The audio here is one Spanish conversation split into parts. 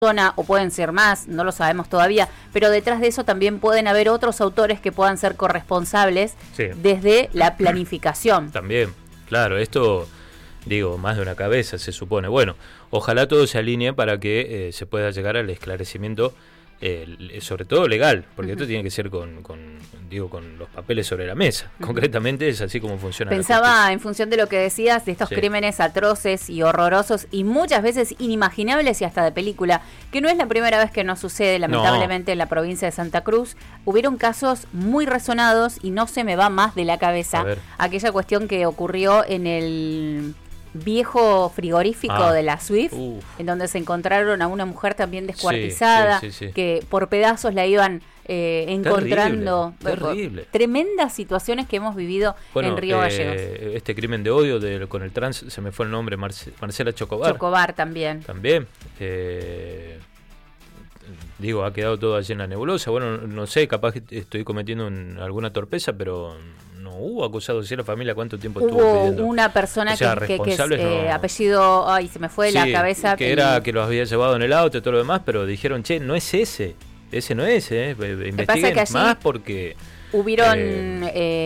persona, o pueden ser más, no lo sabemos todavía, pero detrás de eso también pueden haber otros autores que puedan ser corresponsables desde la planificación. También, claro, esto, digo, más de una cabeza se supone. Bueno, ojalá todo se alinee para que se pueda llegar al esclarecimiento, sobre todo legal, porque esto tiene que ser con los papeles sobre la mesa. Concretamente es así como funciona. Pensaba en función de lo que decías, de estos crímenes atroces y horrorosos y muchas veces inimaginables y hasta de película, que no es la primera vez que nos sucede, lamentablemente, en la provincia de Santa Cruz. Hubieron casos muy resonados y no se me va más de la cabeza aquella cuestión que ocurrió en el viejo frigorífico de la Swift, en donde se encontraron a una mujer también descuartizada, que por pedazos la iban encontrando. Terrible. Tremendas situaciones que hemos vivido en Río Gallegos. Este crimen de odio con el trans, se me fue el nombre, Marcela Chocobar. Chocobar también. Ha quedado todo allí en la nebulosa. Bueno, no sé, capaz que estoy cometiendo alguna torpeza, pero no hubo acusado si la familia cuánto tiempo estuvo pidiendo. Hubo una persona que apellido, se me fue de la cabeza. Que era que los había llevado en el auto y todo lo demás, pero dijeron, no es ese no es, investiguen más porque... Hubieron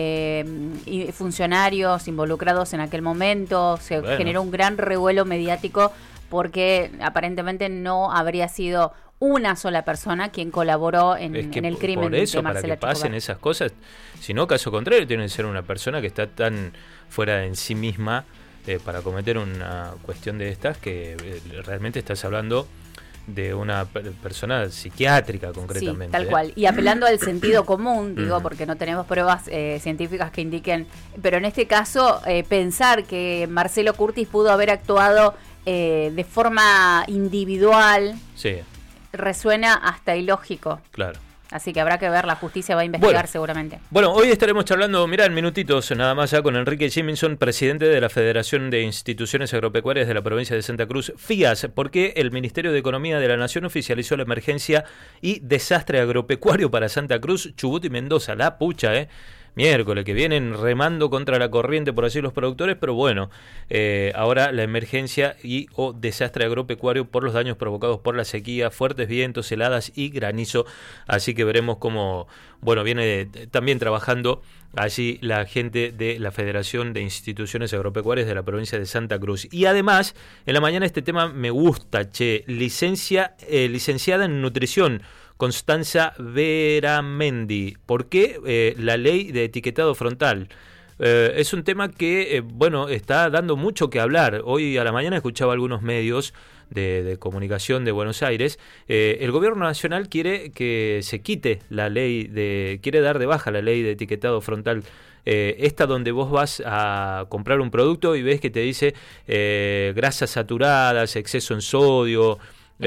funcionarios involucrados en aquel momento, generó un gran revuelo mediático porque aparentemente no habría sido una sola persona quien colaboró en el crimen por eso, de Marcela para que pasen Chocobar. esas cosas, si no, caso contrario, tiene que ser una persona que está tan fuera de sí misma para cometer una cuestión de estas que realmente estás hablando de una persona psiquiátrica concretamente. Sí, tal cual. Y apelando al sentido común, porque no tenemos pruebas científicas que indiquen, pero en este caso pensar que Marcelo Curtis pudo haber actuado de forma individual resuena hasta ilógico. Claro. Así que habrá que ver, la justicia va a investigar seguramente. Bueno, hoy estaremos charlando, mirá, en minutitos nada más ya con Enrique Jiminson, presidente de la Federación de Instituciones Agropecuarias de la provincia de Santa Cruz, FIAS, porque el Ministerio de Economía de la Nación oficializó la emergencia y desastre agropecuario para Santa Cruz, Chubut y Mendoza. La pucha, miércoles, que vienen remando contra la corriente por así los productores, pero bueno, ahora la emergencia o desastre agropecuario por los daños provocados por la sequía, fuertes vientos, heladas y granizo, así que veremos cómo, viene también trabajando allí la gente de la Federación de Instituciones Agropecuarias de la provincia de Santa Cruz. Y además, en la mañana este tema me gusta, licenciada en nutrición, Constanza Veramendi. ¿Por qué la ley de etiquetado frontal? Es un tema que, está dando mucho que hablar. Hoy a la mañana escuchaba algunos medios de comunicación de Buenos Aires. El gobierno nacional quiere que se quite la ley quiere dar de baja la ley de etiquetado frontal. Esta donde vos vas a comprar un producto y ves que te dice grasas saturadas, exceso en sodio,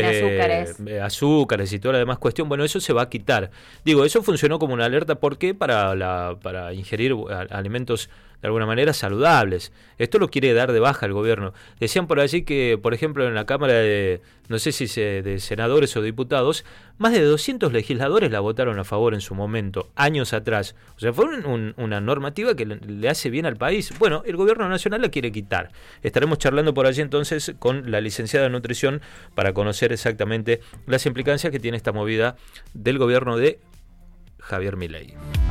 azúcares y toda la demás cuestión. Bueno, eso se va a quitar. Digo, eso funcionó como una alerta. ¿Por qué? Para ingerir alimentos de alguna manera saludables. Esto lo quiere dar de baja el gobierno. Decían por allí que, por ejemplo, en la Cámara de senadores o diputados, más de 200 legisladores la votaron a favor en su momento, años atrás. O sea, fue una normativa que le hace bien al país. Bueno, el gobierno nacional la quiere quitar. Estaremos charlando por allí entonces con la licenciada en nutrición para conocer exactamente las implicancias que tiene esta movida del gobierno de Javier Milei.